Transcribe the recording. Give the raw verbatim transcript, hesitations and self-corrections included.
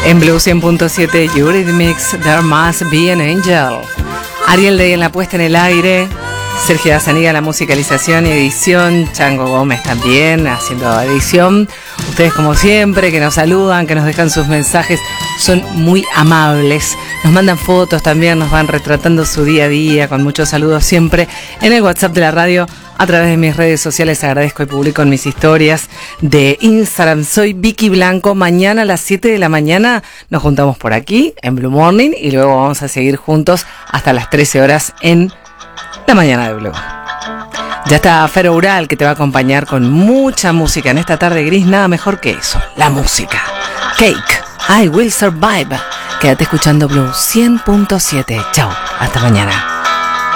En Blue cien punto siete, Eurythmics, There Must Be an Angel. Ariel Dey en la puesta en el aire. Sergio Dazaniga en la musicalización y edición. Chango Gómez también haciendo edición. Ustedes como siempre que nos saludan, que nos dejan sus mensajes, son muy amables. Nos mandan fotos también, nos van retratando su día a día con muchos saludos siempre en el WhatsApp de la radio. A través de mis redes sociales agradezco y publico en mis historias de Instagram. Soy Vicky Blanco. Mañana a las siete de la mañana nos juntamos por aquí en Blue Morning y luego vamos a seguir juntos hasta las trece horas en la mañana de Blue. Ya está Fer Ural que te va a acompañar con mucha música en esta tarde gris. Nada mejor que eso, la música. Cake, I Will Survive. Quédate escuchando Blue cien punto siete. Chao, hasta mañana.